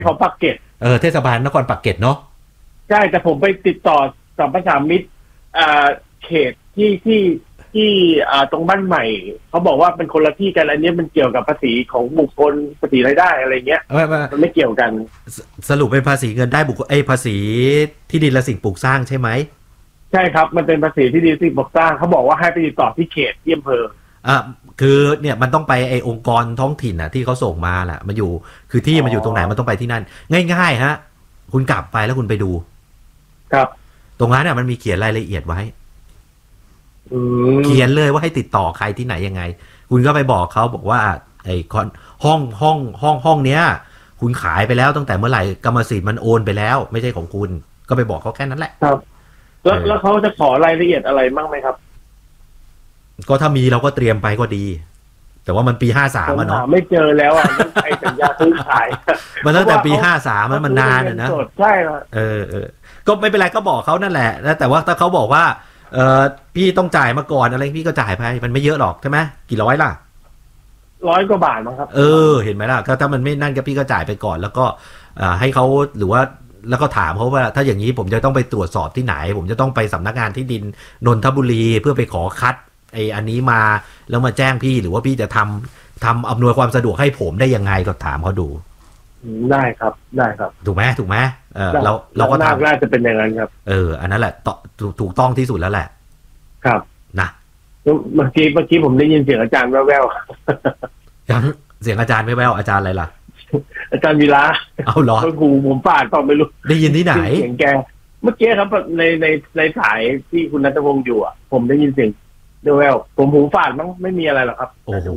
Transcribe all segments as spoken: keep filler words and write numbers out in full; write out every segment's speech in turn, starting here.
ของปากเกร็ดเออเทศบาลนครปากเกร็ดเนาะใช่แต่ผมไปติดต่อสัมปทานมิตรอ่าเขตที่ที่ที่อ่าตรงบ้านใหม่เขาบอกว่าเป็นคนละที่กันอันนี้มันเกี่ยวกับภาษีของบุคคลภาษีรายได้อะไรเงี้ยมันไม่เกี่ยวกันสรุปเป็นภาษีเงินได้บุคคลไอ้ภาษีที่ดินและสิ่งปลูกสร้างใช่ไหมใช่ครับมันเป็นภาษีที่ดินสิ่งปลูกสร้างเขาบอกว่าให้ไปติดต่อที่เขตที่อำเภออ่าคือเนี่ยมันต้องไปไอ้องค์กรท้องถิ่นอ่ะที่เขาส่งมาแหละมาอยู่คือที่มันอยู่ตรงไหนมันต้องไปที่นั่นง่ายๆฮะคุณกลับไปแล้วคุณไปดูครับตรงนั้นเนี่ยมันมีเขียนรายละเอียดไว้เขียนเลยว่าให้ติดต่อใครที่ไหนยังไงคุณก็ไปบอกเขาบอกว่าไอ้ห้องห้องห้องห้องเนี้ยคุณขายไปแล้วตั้งแต่เมื่อไหร่กรรมสิทธิ์มันโอนไปแล้วไม่ใช่ของคุณก็ไปบอกเขาแค่นั้นแหละครับแล้วแล้วเขาจะขอรายละเอียดอะไรบ้างไหมครับก็ถ้ามีเราก็เตรียมไปก็ดีแต่ว่ามันปีห้าสามอ่ะเนาะไม่เจอแล้วอ่ะไอ้สัญญาซื้อขายมันตั้งแต่ปีห้าสามมันนานนะใช่ครับเออเออก็ไม่เป็นไรก็บอกเขานั่นแหละแต่ว่าถ้าเขาบอกว่าเออพี่ต้องจ่ายมาก่อนอะไรพี่ก็จ่ายไปมันไม่เยอะหรอกใช่ไหมกี่ร้อยล่ะร้อยกว่าบาทมั้งครับเออเห็นไหมล่ะก็ถ้ามันไม่นั่นก็พี่ก็จ่ายไปก่อนแล้วก็ให้เขาหรือว่าแล้วก็ถามเขาว่าถ้าอย่างนี้ผมจะต้องไปตรวจสอบที่ไหนผมจะต้องไปสำนักงานที่ดินนนทบุรีเพื่อไปขอคัดไอ้อันนี้มาแล้วมาแจ้งพี่หรือว่าพี่จะทำทำอำนวยความสะดวกให้ผมได้ยังไงก็ถามเขาดูได้ครับได้ครับถูกไหมถูกไหมเออเราเราก็ทำน่าจะเป็นอย่างนั้นครับเอออันนั้นแหละถูกต้องที่สุดแล้วแหละครับนะเมื่อกี้เมื่อกี้ผมได้ยินเสียงอาจารย์แว่วๆยังเสียงอาจารย์ไม่แว่วอาจารย์อะไรล่ะอาจารย์วีระเอาเหรอครูผมปาดต่อไม่รู้ได้ยินที่ไหนเสียงแกเมื่อกี้ครับในในในสายที่คุณณัฐพงศ์อยู่อ่ะผมได้ยินเสียงแว่วผมหูฝาดมั้งไม่มีอะไรหรอกครับโอ้โห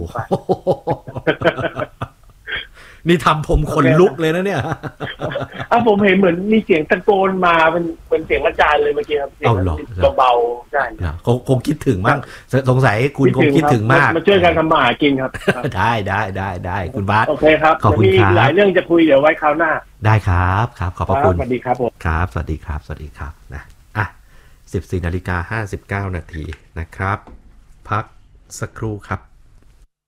นี่ทำผมขนลุกเลยนะเนี่ยอ่ะผมเห็นเหมือนมีเสียงตะโกนมาเป็นเป็นเสียงอาจารย์เลยเมื่อกี้ครับเสียงเบาๆใช่คงคงคิดถึงมั้งสงสัยคุณคงคิดถึงมากมาช่วยกันทำมาหากินครับได้ได้ได้ได้คุณบาสโอเคครับขอบคุณครับหลายเรื่องจะคุยเดี๋ยวไว้คราวหน้าได้ครับครับขอบพระคุณสวัสดีครับผมครับสวัสดีครับสวัสดีครับนะอ่ะสิบสี่นาฬิกาห้าสิบเก้านาทีนะครับพักสักครู่ครับ